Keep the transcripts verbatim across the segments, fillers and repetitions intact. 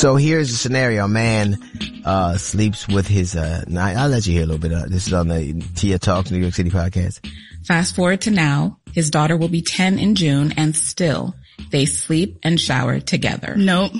So here's a scenario. A man, uh, sleeps with his, uh, I'll let you hear a little bit of this. Is on the Tia Talks New York City podcast. Fast forward to now. His daughter will be ten in June and still they sleep and shower together. Nope.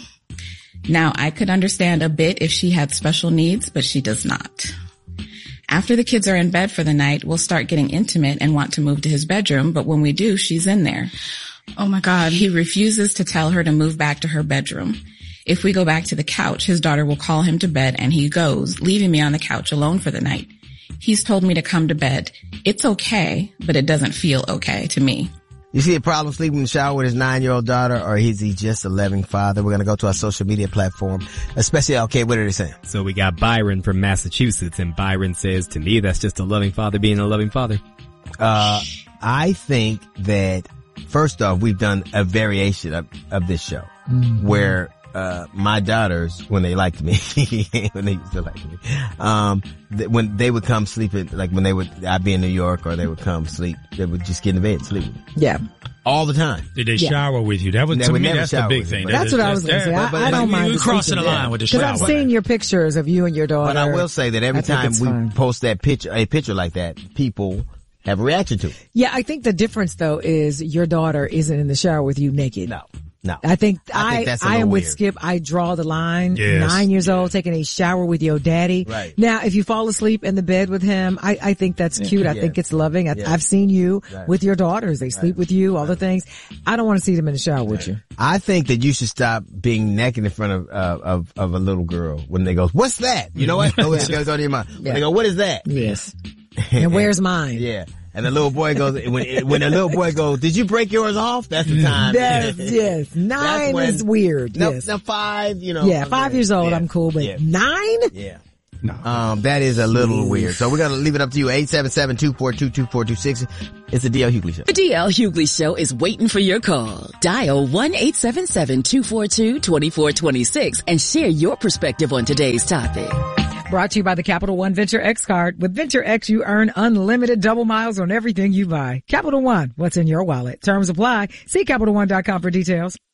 Now I could understand a bit if she had special needs, but she does not. After the kids are in bed for the night, we'll start getting intimate and want to move to his bedroom. But when we do, she's in there. Oh my God. He refuses to tell her to move back to her bedroom. If we go back to the couch, his daughter will call him to bed and he goes, leaving me on the couch alone for the night. He's told me to come to bed. It's okay, but it doesn't feel okay to me. You see a problem sleeping in the shower with his nine-year-old daughter, or is he just a loving father? We're going to go to our social media platform, especially, okay, what are they saying? So we got Byron from Massachusetts, and Byron says, to me, that's just a loving father being a loving father. Uh, I think that, first off, we've done a variation of, of this show, mm-hmm. where uh my daughters, when they liked me, when they used to like me, um, th- when they would come sleep in, like when they would, I'd be in New York, or they would come sleep, they would just get in the bed and sleep with me. Yeah. All the time. Did they Yeah. shower with you? That was, They to would me, never that's the shower big with thing. me. That That's is- what I was going to say. I, but- I don't but mind. You the crossing sleeping the there. line with the Because shower. I've seen your pictures of you and your daughter. But I will say that every I think time it's we fine. post that picture, a picture like that, people have a reaction to it. Yeah, I think the difference though is your daughter isn't in the shower with you naked. No. No. I think I I, think that's a I little am with weird. Skip. I draw the line. Yes. Nine years old, taking a shower with your daddy. Right. Now, if you fall asleep in the bed with him, I, I think that's cute. I Yeah. think it's loving. I, Yeah. I've seen you Right. with your daughters. They sleep with you, all the things. I don't want to see them in the shower with you. I think that you should stop being naked in front of, uh, of, of a little girl when they go, what's that? You know what? Go ahead, go go to your mind. When Yeah. They go, what is that? Yes. And where's mine? Yeah. And the little boy goes, when, when the little boy goes, did you break yours off? That's the time. That's, yes. Nine when- is weird. No, yes. no, five, you know. Yeah, five years old, Yeah. I'm cool, but Yeah. nine? Yeah. No. Um, that is a little weird. So we're going to leave it up to you. eight seven seven, two four two, two four two six. It's the D L Hughley Show. The D L Hughley Show is waiting for your call. Dial one eight seven seven, two four two, two four two six and share your perspective on today's topic. Brought to you by the Capital One Venture X card. With Venture X, you earn unlimited double miles on everything you buy. Capital One, what's in your wallet? Terms apply. See Capital One dot com for details.